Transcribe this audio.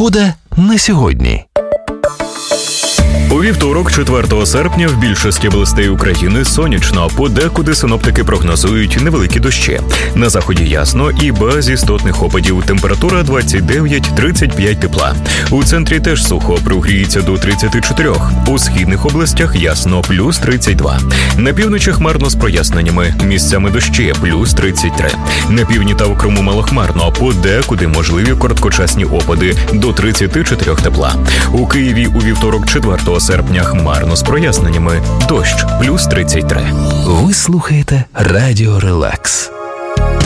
Погода на сьогодні. У вівторок, 4 серпня, в більшості областей України сонячно, подекуди синоптики прогнозують невеликі дощі. На заході ясно і без істотних опадів. Температура 29-35 тепла. У центрі теж сухо, прогріється до 34. У східних областях ясно, плюс 32. На півночі хмарно з проясненнями, місцями дощі, плюс 33. На півдні та в Криму малохмарно, подекуди можливі короткочасні опади, до 34 тепла. У Києві у вівторок, 4 серпня, хмарно з проясненнями, дощ, плюс 33. Ви слухаєте Радіо Релакс.